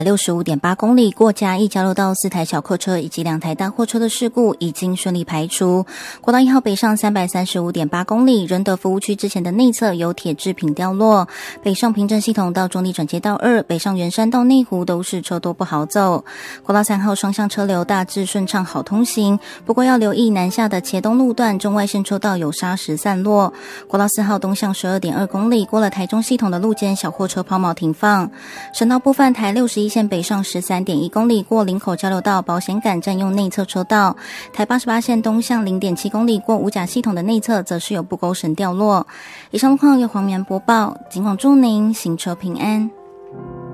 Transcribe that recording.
65.8公里过嘉义交流道4台小客车以及2台大货车的事故已经顺利排除。国道1号北上335.8公里仁德服务区之前的内侧有铁制品掉落，北上平镇系统到中坜转接道2，北上圆山到内湖都是车多不好走。国道3号双向车流大致顺畅好通行，不过要留意南下的茄东路段中外线车道有砂石散落。国道4号东向12.2公里过了台中系统的路肩小货车抛锚停放。省道部分台61线北上13.1公里过林口交流道保险杆占用内侧车道，台88线东向0.7公里过五甲系统的内侧则是有不勾绳掉落。以上路况由黄棉播报，尽管祝您行车平安。